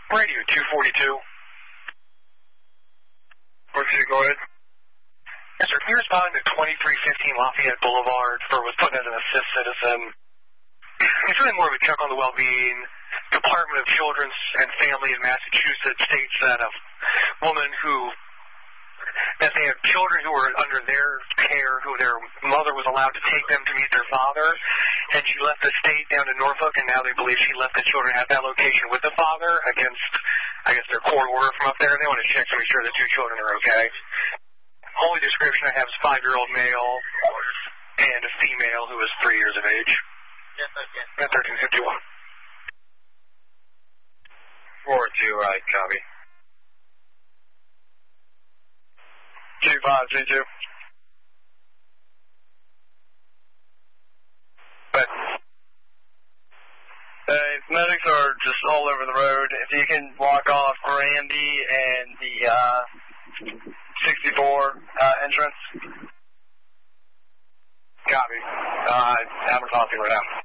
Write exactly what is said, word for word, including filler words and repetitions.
Radio two forty-two. forty-two, go ahead. Yes, sir. Can you respond to twenty-three fifteen Lafayette Boulevard for was put as an assist citizen? It's really more of a check on the well-being. Department of Children's and Family in Massachusetts states that a woman who, that they have children who were under their care, who their mother was allowed to take them to meet their father, and she left the state down to Norfolk, and now they believe she left the children at that location with the father against, I guess, their court order from up there. They want to check to make sure the two children are okay. Only description I have is five-year-old male and a female who is three years of age. Yes, okay. At thirteen fifty-one. four two, right, copy. two five two two. But, uh, medics are just all over the road. If you can block off Randy and the uh, sixty-four uh, entrance. Copy. Uh, I'm talking right now.